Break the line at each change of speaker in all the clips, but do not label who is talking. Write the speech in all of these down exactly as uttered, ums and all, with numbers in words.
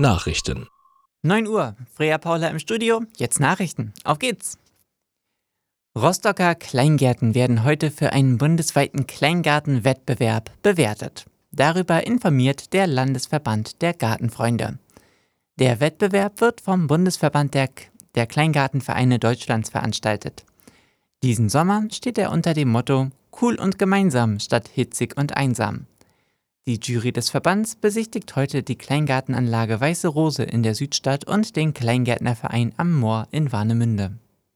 Nachrichten.
neun Uhr, Freya Paula im Studio, jetzt Nachrichten. Auf geht's! Rostocker Kleingärten werden heute für einen bundesweiten Kleingartenwettbewerb bewertet. Darüber informiert der Landesverband der Gartenfreunde. Der Wettbewerb wird vom Bundesverband der, der Kleingartenvereine Deutschlands veranstaltet. Diesen Sommer steht er unter dem Motto Cool und gemeinsam statt hitzig und einsam. Die Jury des Verbands besichtigt heute die Kleingartenanlage Weiße Rose in der Südstadt und den Kleingärtnerverein am Moor in Warnemünde.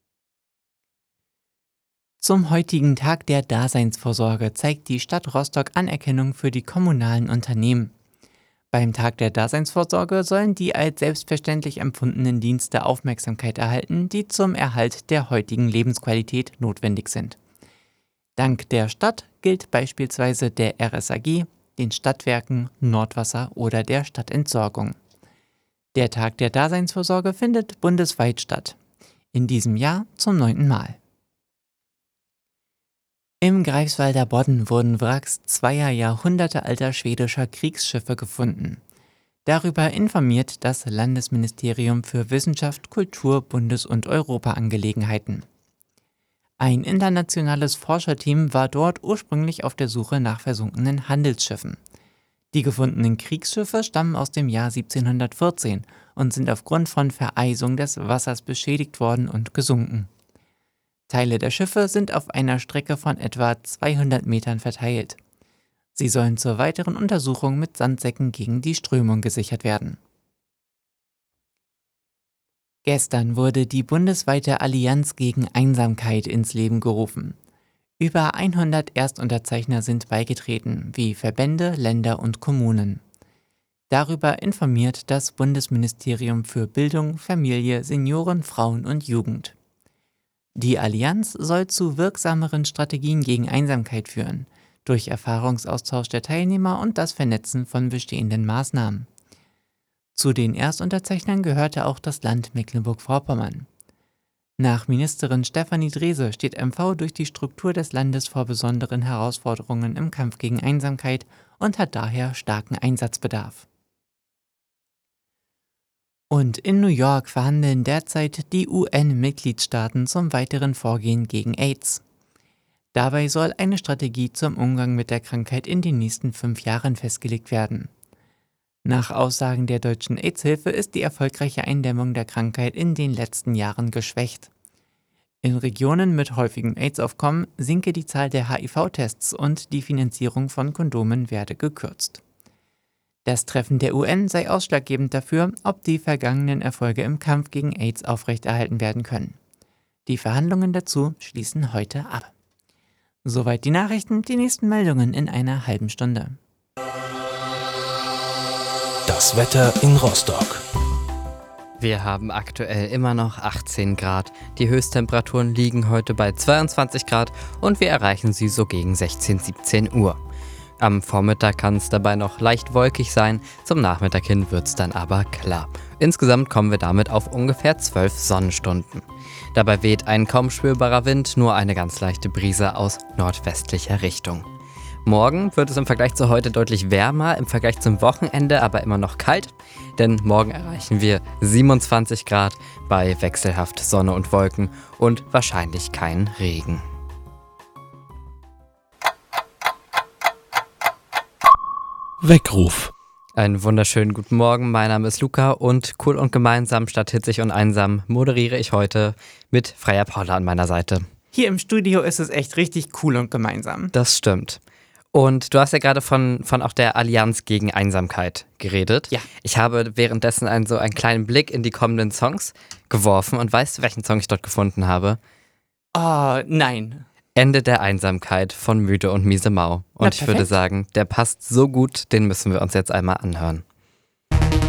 Zum heutigen Tag der Daseinsvorsorge zeigt die Stadt Rostock Anerkennung für die kommunalen Unternehmen. Beim Tag der Daseinsvorsorge sollen die als selbstverständlich empfundenen Dienste Aufmerksamkeit erhalten, die zum Erhalt der heutigen Lebensqualität notwendig sind. Dank der Stadt gilt beispielsweise der R S A G, den Stadtwerken, Nordwasser oder der Stadtentsorgung. Der Tag der Daseinsvorsorge findet bundesweit statt. In diesem Jahr zum neunten Mal. Im Greifswalder Bodden wurden Wracks zweier jahrhundertealter schwedischer Kriegsschiffe gefunden. Darüber informiert das Landesministerium für Wissenschaft, Kultur, Bundes- und Europaangelegenheiten. Ein internationales Forscherteam war dort ursprünglich auf der Suche nach versunkenen Handelsschiffen. Die gefundenen Kriegsschiffe stammen aus dem Jahr siebzehnhundertvierzehn und sind aufgrund von Vereisung des Wassers beschädigt worden und gesunken. Teile der Schiffe sind auf einer Strecke von etwa zweihundert Metern verteilt. Sie sollen zur weiteren Untersuchung mit Sandsäcken gegen die Strömung gesichert werden. Gestern wurde die bundesweite Allianz gegen Einsamkeit ins Leben gerufen. Über hundert Erstunterzeichner sind beigetreten, wie Verbände, Länder und Kommunen. Darüber informiert das Bundesministerium für Bildung, Familie, Senioren, Frauen und Jugend. Die Allianz soll zu wirksameren Strategien gegen Einsamkeit führen, durch Erfahrungsaustausch der Teilnehmer und das Vernetzen von bestehenden Maßnahmen. Zu den Erstunterzeichnern gehörte auch das Land Mecklenburg-Vorpommern. Nach Ministerin Stefanie Drese steht M V durch die Struktur des Landes vor besonderen Herausforderungen im Kampf gegen Einsamkeit und hat daher starken Einsatzbedarf. Und in New York verhandeln derzeit die U N-Mitgliedstaaten zum weiteren Vorgehen gegen AIDS. Dabei soll eine Strategie zum Umgang mit der Krankheit in den nächsten fünf Jahren festgelegt werden. Nach Aussagen der Deutschen AIDS-Hilfe ist die erfolgreiche Eindämmung der Krankheit in den letzten Jahren geschwächt. In Regionen mit häufigem AIDS-Aufkommen sinke die Zahl der H I V-Tests und die Finanzierung von Kondomen werde gekürzt. Das Treffen der U N sei ausschlaggebend dafür, ob die vergangenen Erfolge im Kampf gegen AIDS aufrechterhalten werden können. Die Verhandlungen dazu schließen heute ab. Soweit die Nachrichten, die nächsten Meldungen in einer halben Stunde.
Das Wetter in Rostock.
Wir haben aktuell immer noch achtzehn Grad. Die Höchsttemperaturen liegen heute bei zweiundzwanzig Grad und wir erreichen sie so gegen sechzehn, siebzehn Uhr. Am Vormittag kann es dabei noch leicht wolkig sein, zum Nachmittag hin wird es dann aber klar. Insgesamt kommen wir damit auf ungefähr zwölf Sonnenstunden. Dabei weht ein kaum spürbarer Wind, nur eine ganz leichte Brise aus nordwestlicher Richtung. Morgen wird es im Vergleich zu heute deutlich wärmer, im Vergleich zum Wochenende aber immer noch kalt, denn morgen erreichen wir siebenundzwanzig Grad bei wechselhaft Sonne und Wolken und wahrscheinlich kein Regen.
Weckruf.
Einen wunderschönen guten Morgen, mein Name ist Luca und cool und gemeinsam statt hitzig und einsam moderiere ich heute mit Freya Paula an meiner Seite.
Hier im Studio ist es echt richtig cool und gemeinsam.
Das stimmt. Und du hast ja gerade von, von auch der Allianz gegen Einsamkeit geredet.
Ja.
Ich habe währenddessen einen, so einen kleinen Blick in die kommenden Songs geworfen und weißt du, welchen Song ich dort gefunden habe?
Oh, nein.
Ende der Einsamkeit von Müde und Miese Mau. Und
Na,
ich würde sagen, der passt so gut, den müssen wir uns jetzt einmal anhören.